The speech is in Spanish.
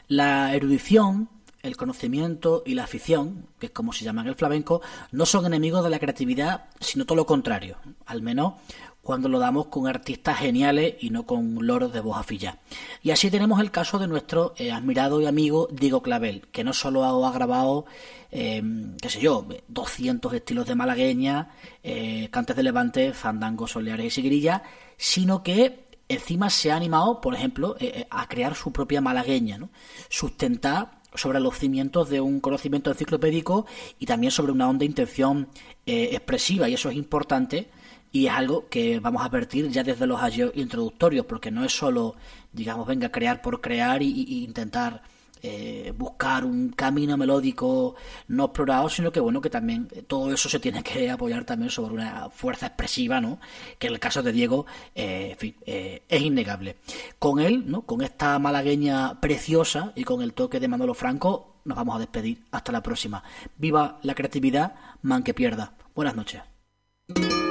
La erudición, el conocimiento y la afición, que es como se llama en el flamenco, no son enemigos de la creatividad, sino todo lo contrario, al menos cuando lo damos con artistas geniales y no con loros de voz afillada. Y así tenemos el caso de nuestro admirado y amigo Diego Clavel, que no solo ha grabado, qué sé yo, 200 estilos de malagueña, cantes de levante, fandangos, soleares y siguirilla, sino que encima se ha animado, por ejemplo, a crear su propia malagueña, ¿no? Sustentada sobre los cimientos de un conocimiento enciclopédico y también sobre una honda intención expresiva, y eso es importante. Y es algo que vamos a advertir ya desde los años introductorios, porque no es solo, digamos, venga, crear por crear y intentar buscar un camino melódico no explorado, sino que bueno, que también todo eso se tiene que apoyar también sobre una fuerza expresiva, ¿no? Que en el caso de Diego, en fin, es innegable. Con él, ¿no? Con esta malagueña preciosa y con el toque de Manolo Franco, nos vamos a despedir. Hasta la próxima. Viva la creatividad, man que pierda. Buenas noches.